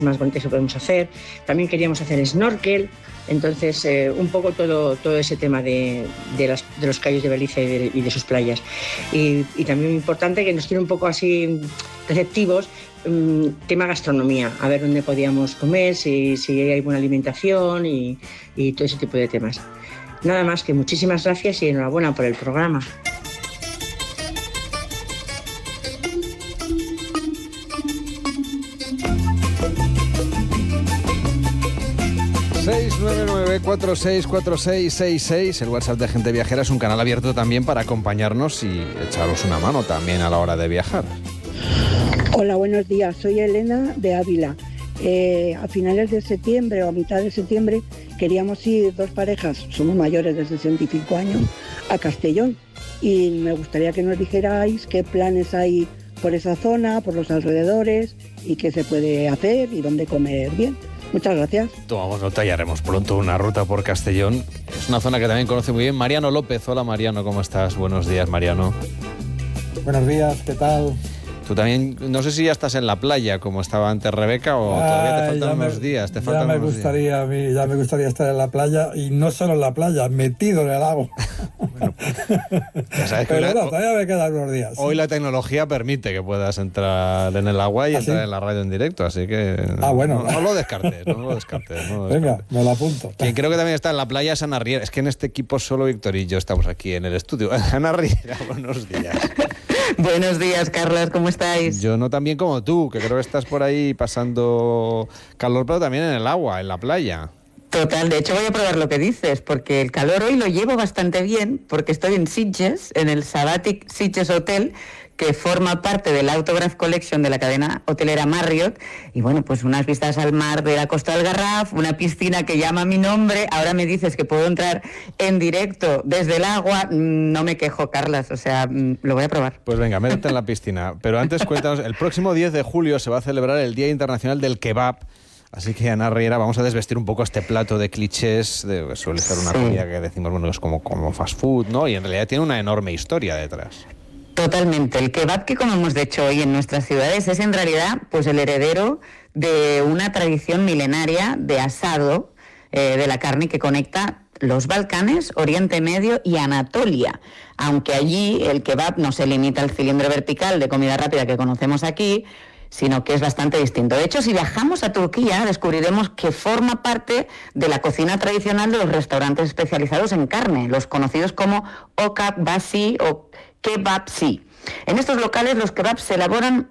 más bonitas que podemos hacer. También queríamos hacer snorkel. Entonces, un poco todo ese tema de los cayos de Belice y de sus playas. Y también importante que nos tiene un poco así receptivos, tema gastronomía, a ver dónde podíamos comer, si hay buena alimentación y todo ese tipo de temas. Nada más, que muchísimas gracias y enhorabuena por el programa. ...699-464666... el WhatsApp de Gente Viajera es un canal abierto también para acompañarnos y echaros una mano también a la hora de viajar. Hola, buenos días. Soy Elena de Ávila. A finales de septiembre o a mitad de septiembre queríamos ir 2 parejas, somos mayores de 65 años, a Castellón. Y me gustaría que nos dijerais qué planes hay por esa zona, por los alrededores, y qué se puede hacer y dónde comer bien. Muchas gracias. Tomamos nota y haremos pronto una ruta por Castellón. Es una zona que también conoce muy bien Mariano López. Hola Mariano, ¿cómo estás? Buenos días, Mariano. Buenos días, ¿qué tal? Tú también, no sé si ya estás en la playa como estaba antes Rebeca o todavía te faltan unos días. Ya me gustaría estar en la playa, y no solo en la playa, metido en el agua. Bueno, ya sabes que pero todavía me quedan unos días. Hoy la tecnología permite que puedas entrar en el agua y entrar en la radio en directo, así que bueno. no lo descartes. Venga, me lo apunto. Quien creo que también está en la playa es Ana Riera. Es que en este equipo solo Víctor y yo estamos aquí en el estudio. Ana Riera, buenos días. Buenos días, Carlos, ¿cómo estáis? Yo no tan bien como tú, que creo que estás por ahí pasando calor, pero también en el agua, en la playa. Total, de hecho voy a probar lo que dices, porque el calor hoy lo llevo bastante bien, porque estoy en Sitges, en el Sabatic Sitges Hotel, que forma parte de la Autograph Collection de la cadena hotelera Marriott, y bueno, pues unas vistas al mar de la Costa del Garraf, una piscina que llama mi nombre. Ahora me dices que puedo entrar en directo desde el agua. No me quejo, Carlas, o sea, lo voy a probar. Pues venga, métete en la piscina. Pero antes cuéntanos, el próximo 10 de julio se va a celebrar el Día Internacional del Kebab. Así que, Ana Riera, vamos a desvestir un poco este plato de clichés, que suele ser una comida que decimos, bueno, es como fast food, ¿no? Y en realidad tiene una enorme historia detrás. Totalmente. El kebab que comemos de hecho hoy en nuestras ciudades es en realidad pues el heredero de una tradición milenaria de asado de la carne que conecta los Balcanes, Oriente Medio y Anatolia. Aunque allí el kebab no se limita al cilindro vertical de comida rápida que conocemos aquí, sino que es bastante distinto. De hecho, si viajamos a Turquía, descubriremos que forma parte de la cocina tradicional de los restaurantes especializados en carne, los conocidos como okabasi o kebabsi. En estos locales los kebabs se elaboran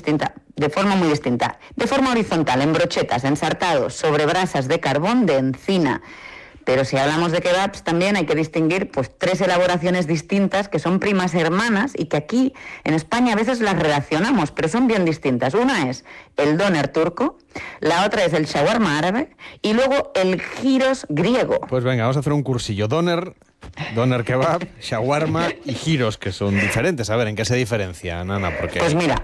de forma muy distinta, de forma horizontal, en brochetas, ensartados, sobre brasas de carbón de encina. Pero si hablamos de kebabs también hay que distinguir pues 3 elaboraciones distintas que son primas hermanas y que aquí en España a veces las relacionamos, pero son bien distintas. Una es el doner turco, la otra es el shawarma árabe y luego el gyros griego. Pues venga, vamos a hacer un cursillo. Doner kebab, shawarma y gyros, que son diferentes. A ver, ¿en qué se diferencian, Ana? Porque... Pues mira,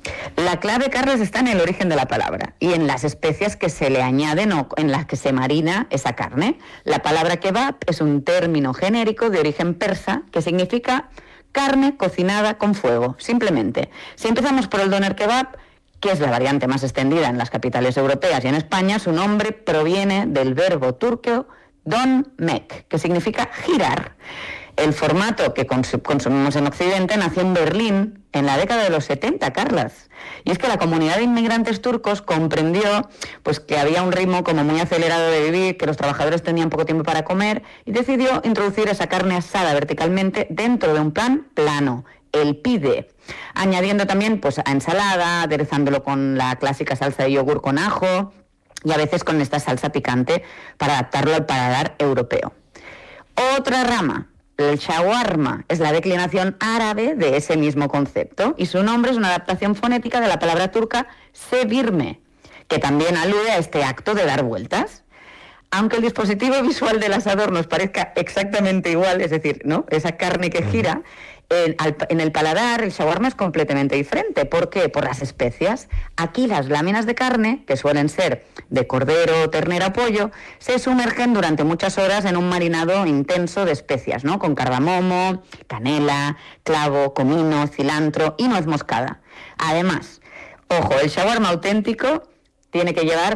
la clave, Carlos, está en el origen de la palabra y en las especias que se le añaden o en las que se marina esa carne. La palabra kebab es un término genérico de origen persa que significa carne cocinada con fuego, simplemente. Si empezamos por el doner kebab, que es la variante más extendida en las capitales europeas y en España, su nombre proviene del verbo turco don mek, que significa girar. El formato que consumimos en Occidente nació en Berlín en la década de los 70, Carlas. Y es que la comunidad de inmigrantes turcos comprendió pues, que había un ritmo como muy acelerado de vivir, que los trabajadores tenían poco tiempo para comer, y decidió introducir esa carne asada verticalmente dentro de un pan plano, el pide, añadiendo también pues, a ensalada, aderezándolo con la clásica salsa de yogur con ajo y a veces con esta salsa picante para adaptarlo al paladar europeo. Otra rama, el shawarma, es la declinación árabe de ese mismo concepto y su nombre es una adaptación fonética de la palabra turca sevirme, que también alude a este acto de dar vueltas. Aunque el dispositivo visual del asador nos parezca exactamente igual, es decir, ¿no?, esa carne que gira, en el paladar el shawarma es completamente diferente. ¿Por qué? Por las especias. Aquí las láminas de carne, que suelen ser de cordero, ternera o pollo, se sumergen durante muchas horas en un marinado intenso de especias, ¿no?, con cardamomo, canela, clavo, comino, cilantro y nuez moscada. Además, ojo, el shawarma auténtico tiene que llevar